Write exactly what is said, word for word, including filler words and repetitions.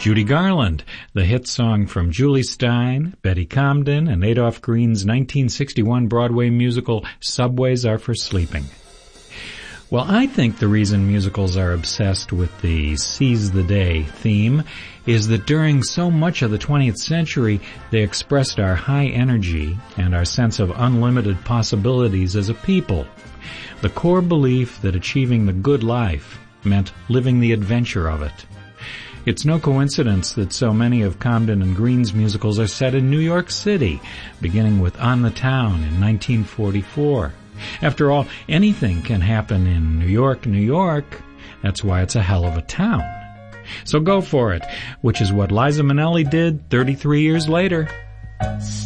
Judy Garland, the hit song from Julie Stein, Betty Comden, and Adolph Green's nineteen sixty-one Broadway musical Subways Are for Sleeping. Well, I think the reason musicals are obsessed with the seize the day theme is that during so much of the twentieth century, they expressed our high energy and our sense of unlimited possibilities as a people. The core belief that achieving the good life meant living the adventure of it. It's no coincidence that so many of Comden and Green's musicals are set in New York City, beginning with On the Town in nineteen forty-four. After all, anything can happen in New York, New York. That's why it's a hell of a town. So go for it, which is what Liza Minnelli did thirty-three years later.